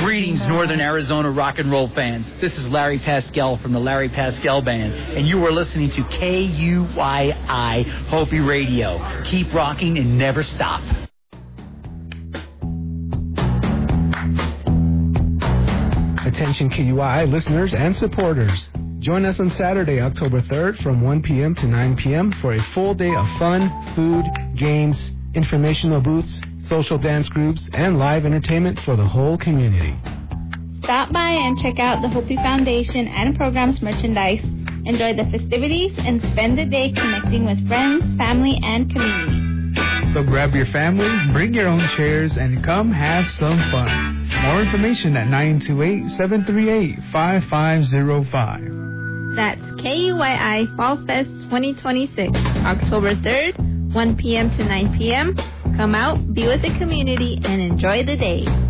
Greetings, Northern Arizona rock and roll fans. This is Larry Pascal from the Larry Pascal Band, and you are listening to KUYI Hopi Radio. Keep rocking and never stop. Attention KUYI listeners and supporters. Join us on Saturday, October 3rd from 1 p.m. to 9 p.m. for a full day of fun, food, games, informational booths, social dance groups, and live entertainment for the whole community. Stop by and check out the Hopi Foundation and programs merchandise. Enjoy the festivities and spend the day connecting with friends, family, and community. So grab your family, bring your own chairs, and come have some fun. More information at 928-738-5505. That's KUYI Fall Fest 2026, October 3rd, 1 p.m. to 9 p.m. Come out, be with the community, and enjoy the day.